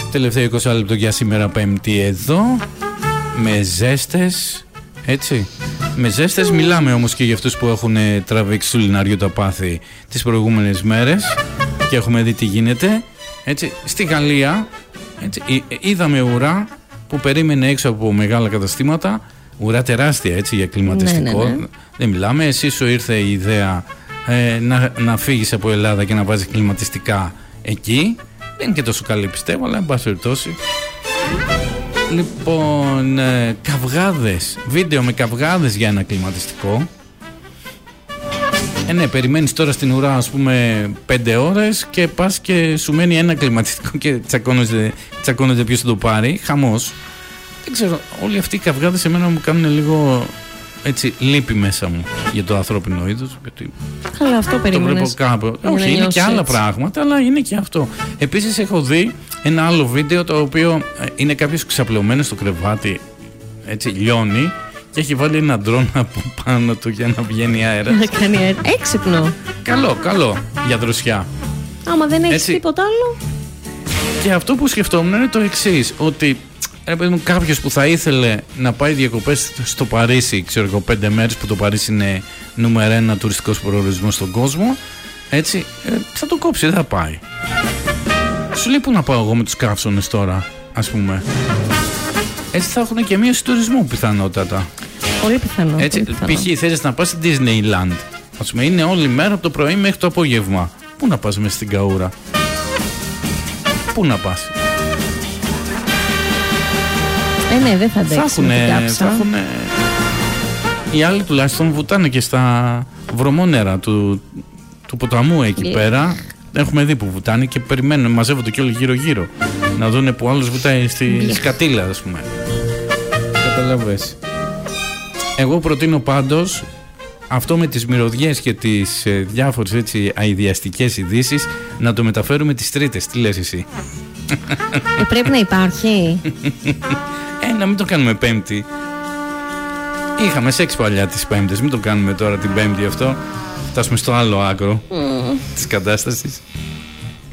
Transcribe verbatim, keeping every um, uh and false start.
Τελευταίο είκοσι λεπτό για σήμερα Πέμπτη εδώ. Με ζέστες. Έτσι. Με ζέστες μιλάμε όμως και για αυτούς που έχουν τραβήξει του λιναριού τα πάθη τις προηγούμενες μέρες και έχουμε δει τι γίνεται. Έτσι. Στη Γαλλία έτσι, είδαμε ουρά που περίμενε έξω από μεγάλα καταστήματα. Ουρά τεράστια έτσι για κλιματιστικό. Ναι, ναι, ναι. Δεν μιλάμε. Εσύ σου ήρθε η ιδέα ε, να, να φύγεις από Ελλάδα και να βάζεις κλιματιστικά εκεί. Δεν είναι και τόσο καλή πιστεύω, αλλά εν πάση περιπτώσει. Λοιπόν, ε, καυγάδες. Βίντεο με καυγάδες για ένα κλιματιστικό. Ε, ναι, περιμένεις τώρα στην ουρά ας πούμε πέντε ώρες και πας και σου μένει ένα κλιματιστικό και τσακώνεσαι, τσακώνεσαι ποιος θα το πάρει. Χαμός. Δεν ξέρω, όλοι αυτοί οι καυγάδες εμένα μου κάνουν λίγο έτσι λύπη μέσα μου για το ανθρώπινο είδος. Καλά, αυτό περίμενες. Όχι, είναι και άλλα έτσι. Πράγματα, αλλά είναι και αυτό. Επίσης έχω δει ένα άλλο βίντεο το οποίο είναι κάποιος ξαπλωμένος στο κρεβάτι, έτσι λιώνει και έχει βάλει ένα ντρόν από πάνω του για να βγαίνει αέρα. Να κάνει αέρα. Έξυπνο. Καλό, καλό για δροσιά. Άμα δεν έχεις τίποτα άλλο. Και αυτό που σκεφτόμουν είναι το εξής, ότι κάποιος που θα ήθελε να πάει διακοπές στο Παρίσι, ξέρω εγώ, πέντε μέρες που το Παρίσι είναι νούμερο ένα τουριστικός προορισμός στον κόσμο, έτσι, ε, θα το κόψει, δεν θα πάει. Σου λέει πού να πάω εγώ με τους καύσονες τώρα, ας πούμε. Έτσι θα έχουν και μείωση τουρισμού πιθανότατα. Πολύ πιθανό. Έτσι, π.χ. θέλεις να πας στην Disneyland, ας πούμε, είναι όλη μέρα από το πρωί μέχρι το απόγευμα. Πού να πας μέσα στην καούρα? Πού να πας? Ε, ναι, δεν θα αντέξει. Θα έχουν. Οι άλλοι τουλάχιστον βουτάνε και στα βρωμόνερα του, του ποταμού εκεί yeah. πέρα. Έχουμε δει που βουτάνε και περιμένουν, μαζεύονται και όλοι γύρω-γύρω. Να δούνε που άλλος βουτάει στη yeah. σκατήλα, ας πούμε. Καταλαβες. Εγώ προτείνω πάντως αυτό με τις μυρωδιές και τις ε, διάφορες έτσι αηδιαστικές ειδήσεις να το μεταφέρουμε τις Τρίτες. Τι λες εσύ? Ε, πρέπει να υπάρχει. Ε, να μην το κάνουμε Πέμπτη. Είχαμε σεξ παλιά τις Πέμπτες. Μην το κάνουμε τώρα την Πέμπτη αυτό. Φτάσουμε στο άλλο άκρο mm. της κατάστασης.